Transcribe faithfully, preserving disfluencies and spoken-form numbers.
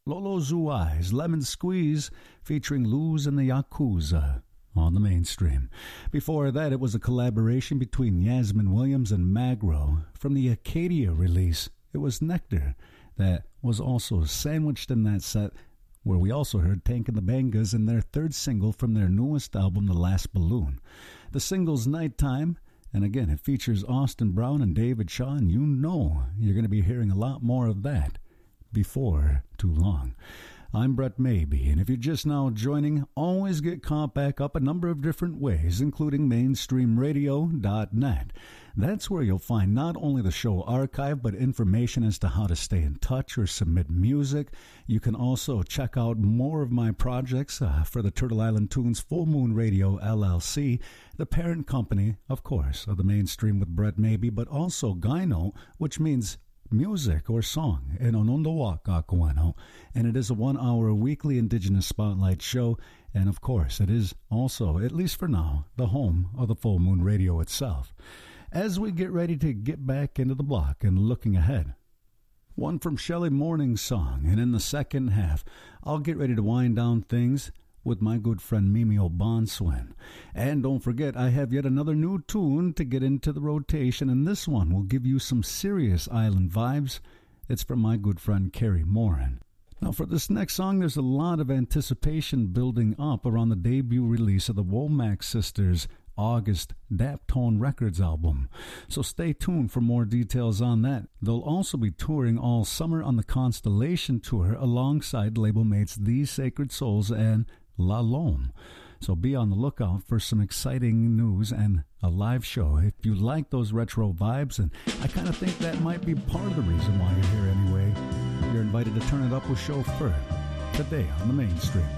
Lolo Zuai's Lemon Squeeze featuring Luz and the Yakuza on the mainstream. Before that, it was a collaboration between Yasmin Williams and Magro from the Acadia release. It was Nectar that was also sandwiched in that set, where we also heard Tank and the Bangas in their third single from their newest album, The Last Balloon. The single's Nighttime, and again, it features Austin Brown and David Shaw, and you know you're going to be hearing a lot more of that before too long. I'm Brett Maybe, and if you're just now joining, always get caught back up a number of different ways, including mainstream radio dot net. That's where you'll find not only the show archive, but information as to how to stay in touch or submit music. You can also check out more of my projects uh, for the Turtle Island Tunes Full Moon Radio, L L C, the parent company, of course, of the Mainstream with Brett Maybe, but also Gyno, which means music or song in Onondowak, and it is a one-hour weekly Indigenous Spotlight show, and of course it is also, at least for now, the home of the Full Moon Radio itself. As we get ready to get back into the block and looking ahead, one from Shelley Morning's song, and in the second half, I'll get ready to wind down things with my good friend Mimi O'Bonswin. And don't forget, I have yet another new tune to get into the rotation, and this one will give you some serious island vibes. It's from my good friend Carrie Morin. Now, for this next song, there's a lot of anticipation building up around the debut release of the Womack Sisters' August Daptone Records album. So stay tuned for more details on that. They'll also be touring all summer on the Constellation Tour alongside label mates These Sacred Souls and La Lome. So be on the lookout for some exciting news and a live show. If you like those retro vibes, and I kind of think that might be part of the reason why you're here anyway, you're invited to turn it up with Chauffeur today on the Mainstream.